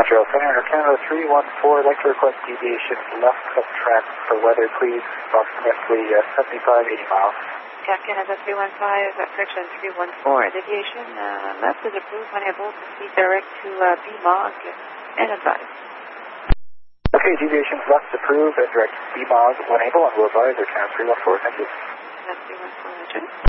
Montreal Center, Canada 314, I'd like to request deviation left of track for weather, please, approximately 75-80 miles. Canada 315, correction 314, deviation left is approved, unable to see direct to BMOG and advise. Okay, deviation left approved, and direct BMOG unable, and will advise, or Canada 314, thank you. Canada 314, Roger.